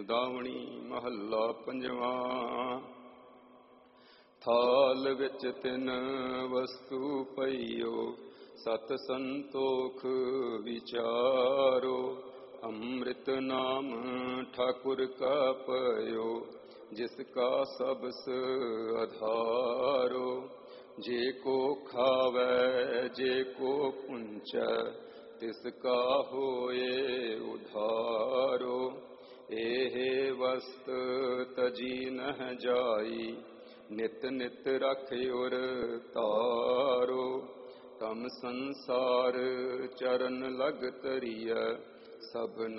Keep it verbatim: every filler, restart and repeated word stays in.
ਮੁਦਾਵਣੀ ਮਹੱਲਾ ਪੰਜਵਾਂ। ਥਾਲ ਵਿੱਚ ਤਿੰਨ ਵਸਤੂ ਪਈਓ, ਸਤ ਸੰਤੋਖ ਵਿਚਾਰੋ। ਅੰਮ੍ਰਿਤ ਨਾਮ ਠਾਕੁਰ ਕਾ ਪਇਓ, ਜਿਸ ਕਾ ਸਬਸ ਆਧਾਰੋ। ਜੇ ਕੋ ਖਾਵੈ ਜੇ ਕੋ ਪੁੰਚੈ, ਤਿਸ ਕਾ ਹੋਏ ਉਧਾਰੋ। ਇਹ ਵਸਤ ਤਜੀ ਨਹਿ ਜਾਈ, ਨਿਤ ਨਿਤ ਰਖ ਉਰ ਤਾਰੋ। ਤਮ ਸੰਸਾਰ ਚਰਨ ਲਗ ਤਰੀਐ, ਸਭ